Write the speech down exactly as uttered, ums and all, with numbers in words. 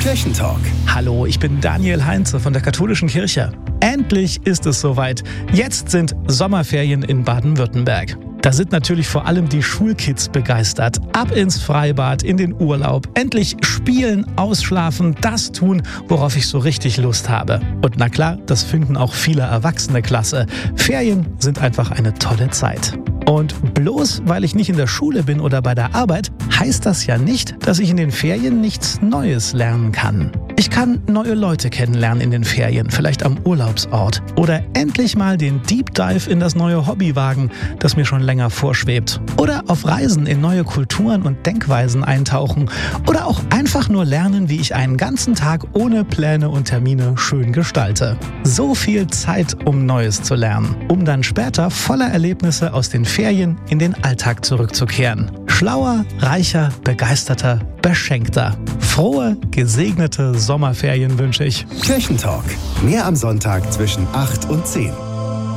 Kirchentalk. Hallo, ich bin Daniel Heinze von der Katholischen Kirche. Endlich ist es soweit. Jetzt sind Sommerferien in Baden-Württemberg. Da sind natürlich vor allem die Schulkids begeistert. Ab ins Freibad, in den Urlaub. Endlich spielen, ausschlafen, das tun, worauf ich so richtig Lust habe. Und na klar, das finden auch viele Erwachsene klasse. Ferien sind einfach eine tolle Zeit. Und bloß weil ich nicht in der Schule bin oder bei der Arbeit, heißt das ja nicht, dass ich in den Ferien nichts Neues lernen kann. Ich kann neue Leute kennenlernen in den Ferien, vielleicht am Urlaubsort. Oder endlich mal den Deep Dive in das neue Hobby wagen, das mir schon länger vorschwebt. Oder auf Reisen in neue Kulturen und Denkweisen eintauchen. Oder auch einfach nur lernen, wie ich einen ganzen Tag ohne Pläne und Termine schön gestalte. So viel Zeit, um Neues zu lernen, um dann später voller Erlebnisse aus den Ferien in den Alltag zurückzukehren. Schlauer, reicher, begeisterter, beschenkter. Frohe, gesegnete Sommerferien wünsche ich. Kirchentalk. Mehr am Sonntag zwischen acht und zehn.